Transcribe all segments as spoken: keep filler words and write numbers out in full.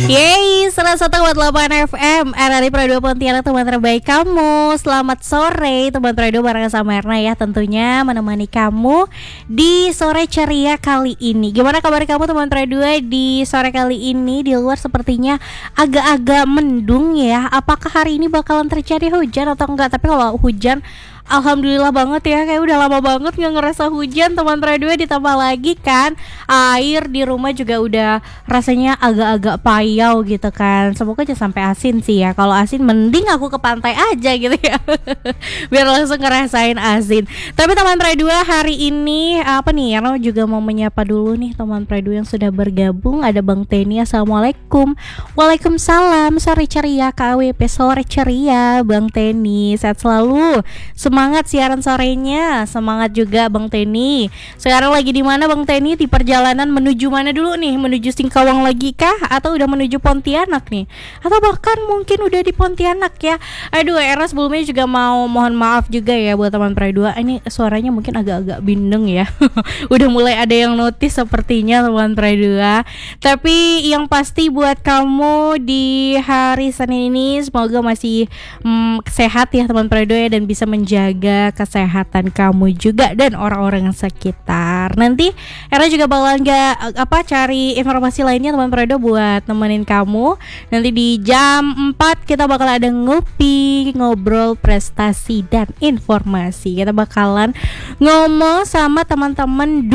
Yeay, seratus satu koma delapan F M R R I Pradio Pontianak, teman terbaik kamu. Selamat sore teman Pradio, bareng sama Erna ya, tentunya menemani kamu di sore ceria kali ini. Gimana kabar kamu teman Pradio di sore kali ini? Di luar sepertinya agak-agak mendung ya. Apakah hari ini bakalan terjadi hujan atau enggak? Tapi kalau hujan, alhamdulillah banget ya, kayak udah lama banget gak ngerasa hujan teman Radio. Ditambah lagi kan air di rumah juga udah rasanya agak-agak payau gitu kan. Semoga aja sampai asin sih ya. Kalau asin mending aku ke pantai aja gitu ya biar langsung ngerasain asin. Tapi teman Radio, hari ini apa nih, Yarno juga mau menyapa dulu nih teman Radio yang sudah bergabung. Ada Bang Teni, assalamualaikum. Waalaikumsalam, sore ceria K W P, sore ceria Bang Teni, sehat selalu. Semangat siaran sorenya, semangat juga Bang Teni. Sekarang lagi di mana Bang Teni? Di perjalanan menuju mana dulu nih? Menuju Singkawang lagi kah? Atau udah menuju Pontianak nih? Atau bahkan mungkin udah di Pontianak ya? Aduh, Era sebelumnya juga mau mohon maaf juga ya buat teman Pradua. Ini suaranya mungkin agak-agak bindeng ya. Udah mulai ada yang notice sepertinya teman Pradua. Tapi yang pasti buat kamu di hari Senin ini semoga masih mm, sehat ya teman Pradua ya, dan bisa menjaga jaga kesehatan kamu juga dan orang-orang sekitar. Nanti Era juga bakalan gak apa cari informasi lainnya teman Predo buat nemenin kamu. Nanti di jam empat kita bakal ada ngopi, ngobrol prestasi dan informasi. Kita bakalan ngomong sama teman-teman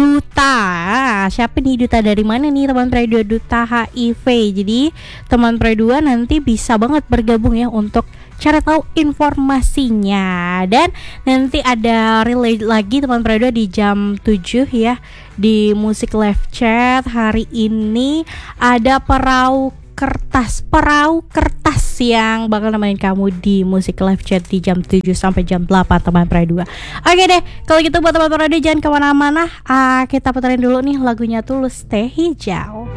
duta. Siapa nih duta dari mana nih teman Predo? Duta H I V. Jadi teman Predo nanti bisa banget bergabung ya untuk cari tahu informasinya. Dan nanti ada relay lagi teman Predo di jam tujuh ya, di musik live chat. Hari ini ada perahu kertas Perahu kertas yang bakal nemenin kamu di musik live chat di jam tujuh sampai jam delapan teman Predo. Oke deh, kalau gitu buat teman Predo jangan kemana-mana. ah, Kita puterin dulu nih lagunya Tulus, Teh Hijau.